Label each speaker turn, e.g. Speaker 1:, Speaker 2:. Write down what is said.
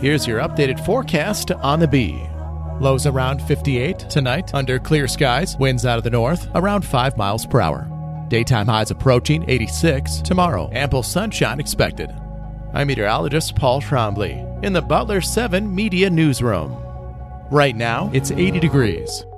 Speaker 1: Here's your updated forecast on the Bee. Lows around 58 tonight under clear skies, winds out of the north around 5 miles per hour. Daytime highs approaching 86 tomorrow. Ample sunshine expected. I'm meteorologist Paul Trombley in the Butler 7 Media Newsroom. Right now, it's 80 degrees.